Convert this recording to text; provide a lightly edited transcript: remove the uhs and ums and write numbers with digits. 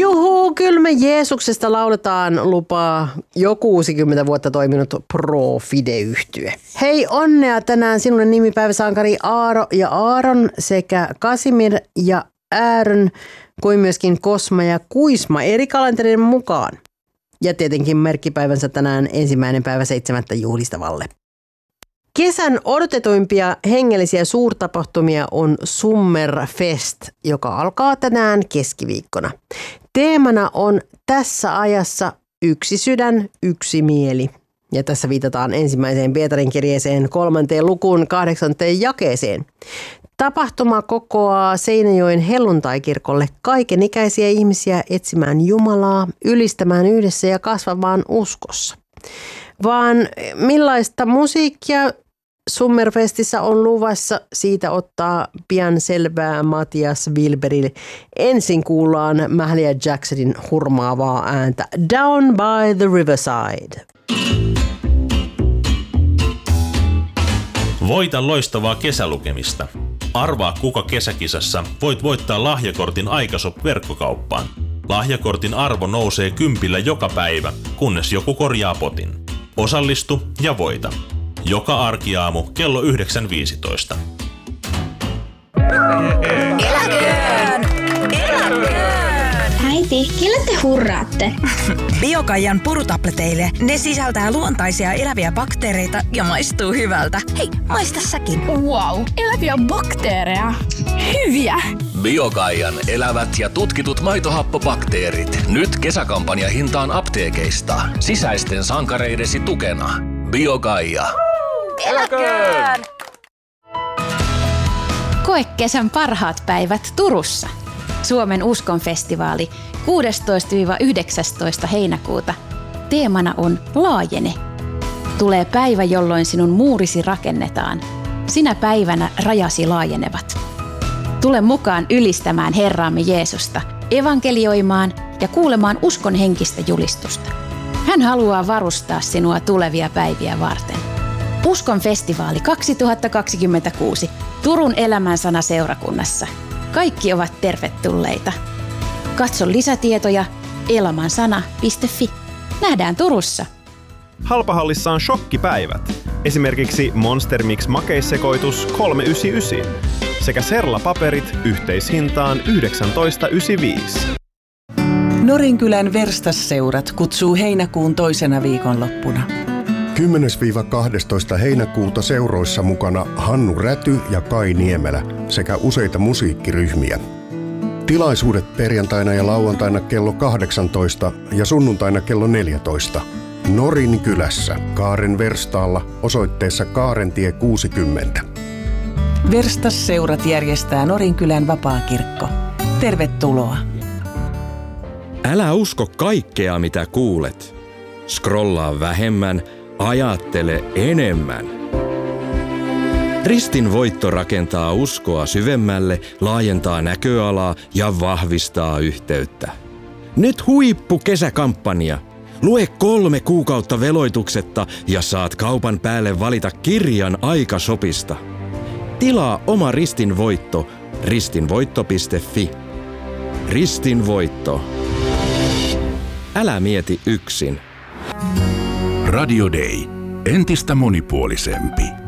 Juhu, kyllä me Jeesuksesta lauletaan, lupaa jo 60 vuotta toiminut Pro-Fide-yhtye. Hei, onnea tänään sinulle nimipäiväsankari Aaro ja Aaron sekä Kasimir ja Äärön, kuin myöskin Kosma ja Kuisma eri kalenterin mukaan. Ja tietenkin merkkipäivänsä tänään 1.7. juhlistavalle. Kesän odotetuimpia hengellisiä suurtapahtumia on Summerfest, joka alkaa tänään keskiviikkona. Teemana on tässä ajassa yksi sydän, yksi mieli. Ja tässä viitataan 1. Pietarin kirjeeseen 3. lukuun 8. jakeeseen. Tapahtuma kokoaa Seinäjoen helluntaikirkolle kaikenikäisiä ihmisiä etsimään Jumalaa, ylistämään yhdessä ja kasvamaan uskossa. Vaan millaista musiikkia Summerfestissä on luvassa, siitä ottaa pian selvää Matias Wilberille. Ensin kuullaan Mahalia Jacksonin hurmaavaa ääntä Down by the Riverside. Voita loistavaa kesälukemista. Arvaa kuka kesäkisassa voit voittaa lahjakortin Aikashop-verkkokauppaan. Lahjakortin arvo nousee 10 joka päivä, kunnes joku korjaa potin. Osallistu ja voita. Joka arkiaamu kello 9.15. Eläköön! Äiti, kelle te hurraatte? Biokaijan purutableteille. Ne sisältää luontaisia eläviä bakteereita ja maistuu hyvältä. Hei, maista säkin. Wow, eläviä bakteereja. Hyviä! Biokaijan elävät ja tutkitut maitohappobakteerit. Nyt kesäkampanjahintaan apteekeista. Sisäisten sankareidesi tukena. Biokaija. Eläköön! Koe kesän parhaat päivät Turussa. Suomen uskonfestivaali 16-19 heinäkuuta. Teemana on Laajene. Tulee päivä, jolloin sinun muurisi rakennetaan. Sinä päivänä rajasi laajenevat. Tule mukaan ylistämään Herraamme Jeesusta, evankelioimaan ja kuulemaan uskon henkistä julistusta. Hän haluaa varustaa sinua tulevia päiviä varten. Uskon festivaali 2026 Turun elämänsana seurakunnassa. Kaikki ovat tervetulleita. Katso lisätietoja elamansana.fi. Nähdään Turussa. Halpahallissa on shokkipäivät. Esimerkiksi Monster Mix makeissekoitus 3,99 sekä Serla-paperit yhteishintaan 19,95. Norinkylän Verstasseurat kutsuu heinäkuun toisena viikonloppuna. 10-12 heinäkuuta seuroissa mukana Hannu Räty ja Kai Niemelä sekä useita musiikkiryhmiä. Tilaisuudet perjantaina ja lauantaina kello 18 ja sunnuntaina kello 14. Norinkylässä Kaaren Verstaalla osoitteessa Kaarentie 60. Verstasseurat järjestää Norinkylän vapaakirkko. Tervetuloa! Älä usko kaikkea, mitä kuulet. Scrollaa vähemmän, ajattele enemmän. Ristin voitto rakentaa uskoa syvemmälle, laajentaa näköalaa ja vahvistaa yhteyttä. Nyt huippukesäkampanja. Lue 3 kuukautta veloituksetta ja saat kaupan päälle valita kirjan Aikashopista. Tilaa oma Ristin voitto ristinvoitto.fi. Ristin voitto. Älä mieti yksin. Radio Day. Entistä monipuolisempi.